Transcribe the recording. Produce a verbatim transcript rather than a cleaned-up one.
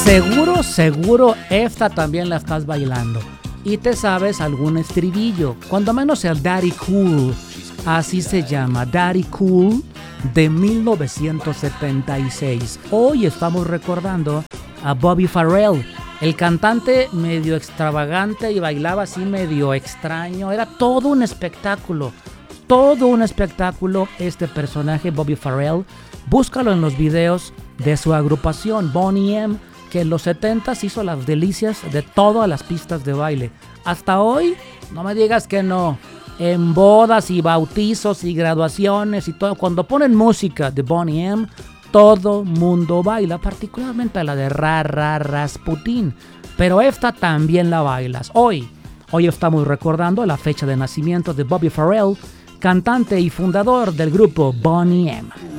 Seguro, seguro, esta también la estás bailando. Y te sabes algún estribillo, cuando menos el Daddy Cool, así se llama, Daddy Cool, de mil novecientos setenta y seis. Hoy estamos recordando a Bobby Farrell, el cantante medio extravagante y bailaba así medio extraño. Era todo un espectáculo, todo un espectáculo este personaje Bobby Farrell. Búscalo en los videos de su agrupación Boney M, que en los setentas hizo las delicias de todas las pistas de baile. Hasta hoy, no me digas que no, en bodas y bautizos y graduaciones y todo, cuando ponen música de Boney M, todo mundo baila, particularmente la de Ra Ra Rasputin. Pero esta también la bailas. Hoy, hoy estamos recordando la fecha de nacimiento de Bobby Farrell, cantante y fundador del grupo Boney M.